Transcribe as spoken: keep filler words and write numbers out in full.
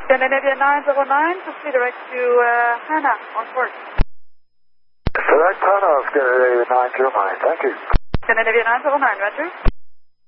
Scandinavia nine zero nine, proceed direct to uh, Hannah on course. Select Hannah, Scandinavia nine zero nine, thank you. Scandinavia nine zero nine, roger.